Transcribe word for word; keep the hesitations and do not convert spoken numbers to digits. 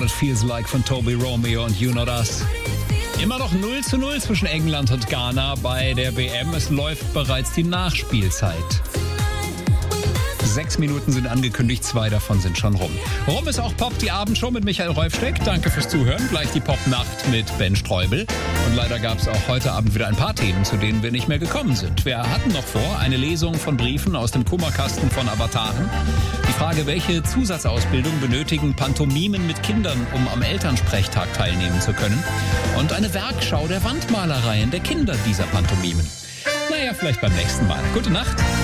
It Feels Like von Toby Romeo und You Not Us. Immer noch null zu null zwischen England und Ghana bei der W M. Es läuft bereits die Nachspielzeit. Sechs Minuten sind angekündigt, zwei davon sind schon rum. Rum ist auch Pop, die Abendshow mit Michael Rolfsteck. Danke fürs Zuhören. Gleich die Pop-Nacht mit Ben Streubel. Und leider gab es auch heute Abend wieder ein paar Themen, zu denen wir nicht mehr gekommen sind. Wir hatten noch vor eine Lesung von Briefen aus dem Kummerkasten von Avataren. Die Frage, welche Zusatzausbildung benötigen Pantomimen mit Kindern, um am Elternsprechtag teilnehmen zu können. Und eine Werkschau der Wandmalereien der Kinder dieser Pantomimen. Naja, vielleicht beim nächsten Mal. Gute Nacht.